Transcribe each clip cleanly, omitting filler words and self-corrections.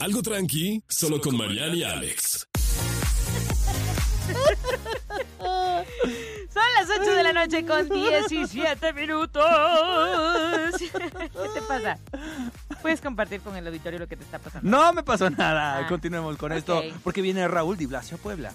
Algo tranqui, solo con Mariana y Alex. Son las 8 de la noche con 17 minutos. ¿Qué te pasa? Puedes compartir con el auditorio lo que te está pasando. No me pasó nada. Continuemos con esto, ok. porque viene Raúl Di Blasio a Puebla.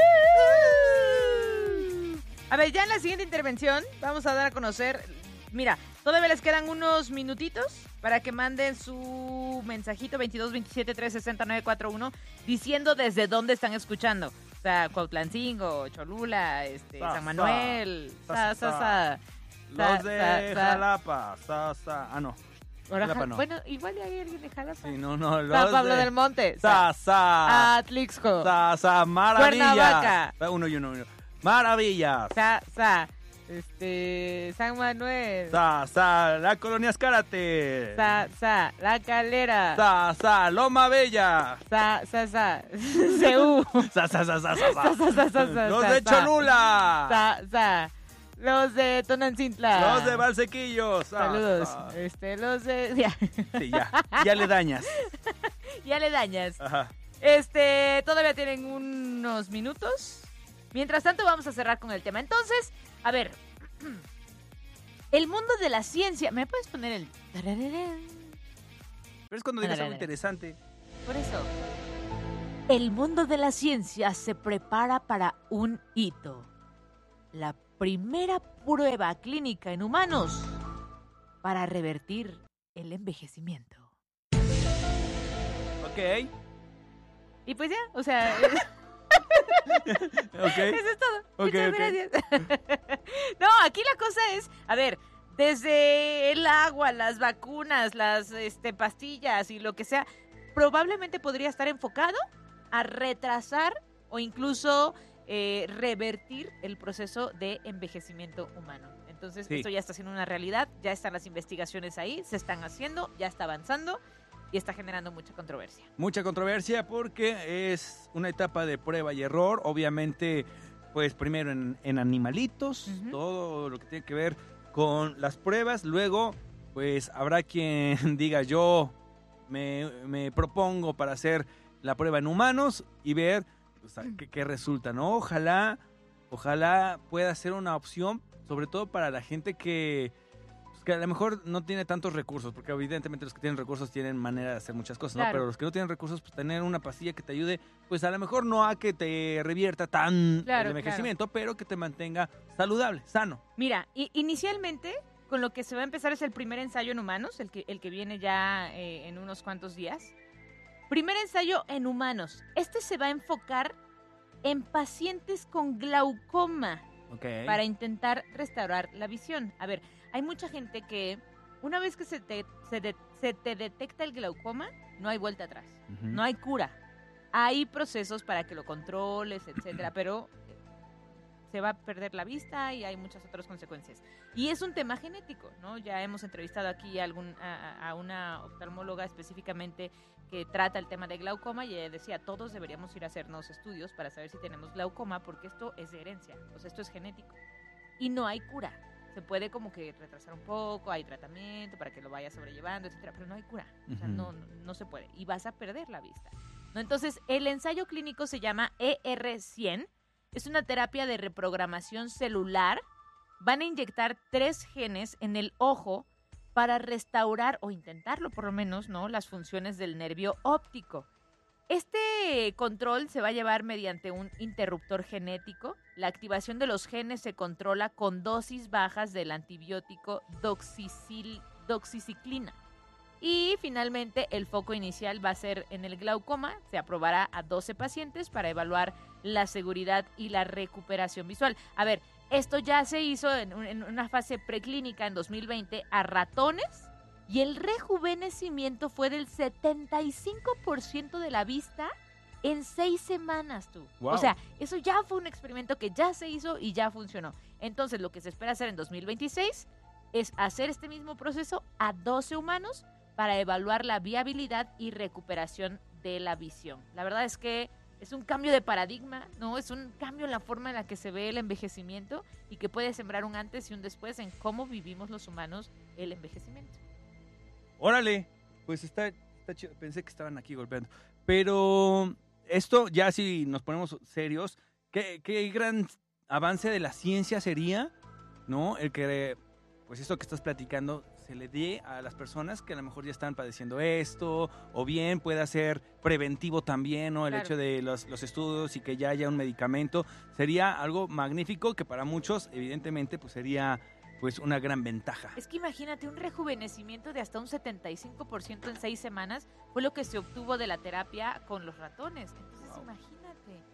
A ver, ya en la siguiente intervención vamos a dar a conocer. Mira, todavía les quedan unos minutitos para que manden su mensajito 22 27 360 941 diciendo desde dónde están escuchando. O sea, Cuautlancingo, Cholula, San Manuel, Los de Jalapa, no. Jalapa no. Bueno, igual hay alguien de Jalapa. Sí, no, los San Pablo del Monte, Atlixco, Maravillas. Cuernavaca. Uno. Maravillas. San Manuel, La Colonia Escárate. La Calera, Loma Bella. Ceú, Los de Cholula. los de Tonancintla, Los de Valsequillos. saludos, los de Sí, ya le dañas. ya le dañas. Ajá. Todavía tienen unos minutos. Mientras tanto vamos a cerrar con el tema. Entonces, a ver, el mundo de la ciencia. ¿Me puedes poner el? Pero es cuando digas algo interesante. Por eso. El mundo de la ciencia se prepara para un hito. La primera prueba clínica en humanos para revertir el envejecimiento. Ok. Y pues ya, o sea... Okay. Eso es todo. Okay, Muchas gracias. No, aquí la cosa es, a ver, desde el agua, las vacunas, las pastillas y lo que sea, probablemente podría estar enfocado a retrasar o incluso revertir el proceso de envejecimiento humano. Entonces, sí. Esto ya está siendo una realidad, ya están las investigaciones ahí, se están haciendo, ya está avanzando. Y está generando mucha controversia. Mucha controversia porque es una etapa de prueba y error. Obviamente, pues primero en animalitos, todo lo que tiene que ver con las pruebas. Luego, pues habrá quien diga yo me propongo para hacer la prueba en humanos y ver pues, qué resulta, ¿no? Ojalá pueda ser una opción, sobre todo para la gente que a lo mejor no tiene tantos recursos, porque evidentemente los que tienen recursos tienen manera de hacer muchas cosas, ¿no? Claro. Pero los que no tienen recursos, pues tener una pastilla que te ayude, pues a lo mejor no a que te revierta tan el envejecimiento, pero que te mantenga saludable, sano. Mira, inicialmente con lo que se va a empezar es el primer ensayo en humanos, el que viene ya en unos cuantos días. Primer ensayo en humanos. Se va a enfocar en pacientes con glaucoma. Okay. Para intentar restaurar la visión. A ver, hay mucha gente que una vez que se te detecta el glaucoma, no hay vuelta atrás, no hay cura. Hay procesos para que lo controles, etcétera, pero se va a perder la vista y hay muchas otras consecuencias. Y es un tema genético, ¿no? Ya hemos entrevistado aquí a una oftalmóloga específicamente que trata el tema de glaucoma y ella decía, todos deberíamos ir a hacernos estudios para saber si tenemos glaucoma porque esto es de herencia, o sea, esto es genético. Y no hay cura. Se puede como que retrasar un poco, hay tratamiento para que lo vaya sobrellevando, etcétera, pero no hay cura. O sea, no se puede. Y vas a perder la vista, ¿no? Entonces, el ensayo clínico se llama ER100. Es una terapia de reprogramación celular. Van a inyectar 3 genes en el ojo para restaurar, o intentarlo por lo menos, ¿no?, las funciones del nervio óptico. Este control se va a llevar mediante un interruptor genético. La activación de los genes se controla con dosis bajas del antibiótico doxiciclina. Y finalmente el foco inicial va a ser en el glaucoma. Se aprobará a 12 pacientes para evaluar la seguridad y la recuperación visual. A ver, esto ya se hizo en una fase preclínica en 2020 a ratones. Y el rejuvenecimiento fue del 75% de la vista en 6 semanas, tú. Wow. O sea, eso ya fue un experimento que ya se hizo y ya funcionó. Entonces, lo que se espera hacer en 2026 es hacer este mismo proceso a 12 humanos para evaluar la viabilidad y recuperación de la visión. La verdad es que es un cambio de paradigma, ¿no? Es un cambio en la forma en la que se ve el envejecimiento y que puede sembrar un antes y un después en cómo vivimos los humanos el envejecimiento. Órale, pues está está chido. Pensé que estaban aquí golpeando. Pero esto, ya si nos ponemos serios, qué gran avance de la ciencia sería, ¿no? El que, pues esto que estás platicando, se le dé a las personas que a lo mejor ya están padeciendo esto, o bien pueda ser preventivo también, ¿no? El Claro. hecho de los estudios y que ya haya un medicamento, sería algo magnífico que para muchos, evidentemente, pues sería pues una gran ventaja. Es que imagínate, un rejuvenecimiento de hasta un 75% en 6 semanas fue lo que se obtuvo de la terapia con los ratones. Entonces, Wow. imagínate,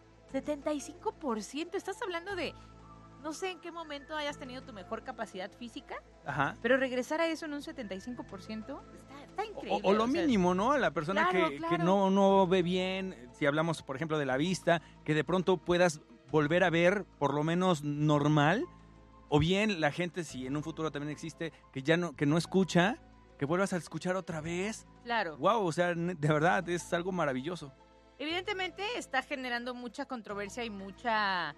75%, estás hablando de, no sé en qué momento hayas tenido tu mejor capacidad física, Ajá. pero regresar a eso en un 75% está increíble. O lo o sea, mínimo, ¿no? La persona Claro, que claro. no ve bien, si hablamos, por ejemplo, de la vista, que de pronto puedas volver a ver por lo menos normal, o bien la gente, si en un futuro también existe, que no escucha, que vuelvas a escuchar otra vez. Claro. Wow, o sea, de verdad, es algo maravilloso. Evidentemente está generando mucha controversia y mucha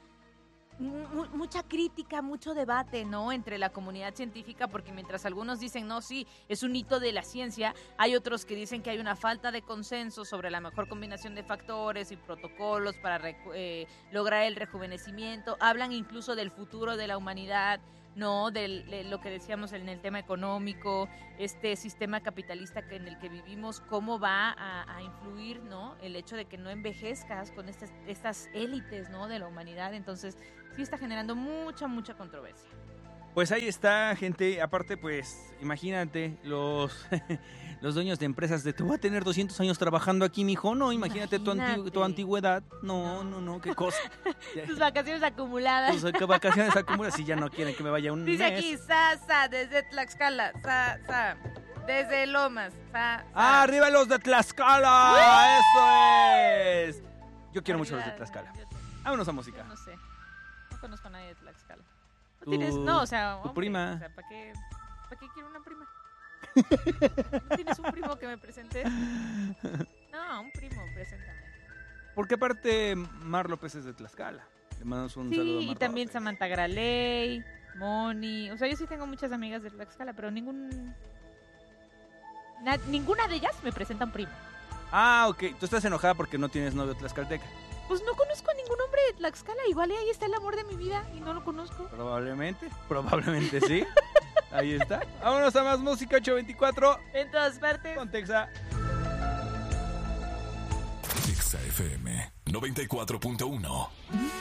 crítica, mucho debate, ¿no? Entre la comunidad científica, porque mientras algunos dicen, no, sí, es un hito de la ciencia, hay otros que dicen que hay una falta de consenso sobre la mejor combinación de factores y protocolos para lograr el rejuvenecimiento. Hablan incluso del futuro de la humanidad, ¿no? De lo que decíamos en el tema económico, este sistema capitalista en el que vivimos, cómo va a influir, ¿no? El hecho de que no envejezcas con estas élites, ¿no? De la humanidad. Entonces, sí está generando mucha controversia. Pues ahí está, gente. Aparte, pues, imagínate, los dueños de empresas de te voy a tener 200 años trabajando aquí, mijo. No, imagínate tu antigüedad. No, qué cosa. Tus vacaciones acumuladas. Tus vacaciones acumuladas, si ya no quieren que me vaya un Dice mes. aquí, desde Tlaxcala, desde Lomas, ¡Ah, arriba los de Tlaxcala! ¡Eso es! Yo quiero mucho los de Arriba, Tlaxcala. yo- Vámonos a música. No sé, no conozco a nadie de Tlaxcala. Tu- No, o sea, tu hombre, prima. O sea, ¿para qué quiero una prima? ¿No tienes un primo que me presente? No, un primo, preséntame. Porque aparte, Mar López es de Tlaxcala. Le mandamos un saludo a Sí, Mar y también López. Samantha Graley, Moni. O sea, yo sí tengo muchas amigas de Tlaxcala, pero ninguna de ellas me presenta un primo. Ah, ok. Tú estás enojada porque no tienes novio tlaxcalteca. Pues no conozco a ningún hombre de Tlaxcala. Igual ahí está el amor de mi vida y no lo conozco. Probablemente sí. Ahí está. Vámonos a más música 824 En todas partes. con Texa. Texa FM 94.1.